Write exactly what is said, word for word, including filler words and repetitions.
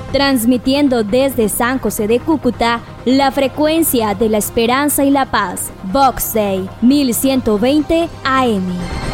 transmitiendo desde San José de Cúcuta la frecuencia de la esperanza y la paz. Vox Day mil ciento veinte A M.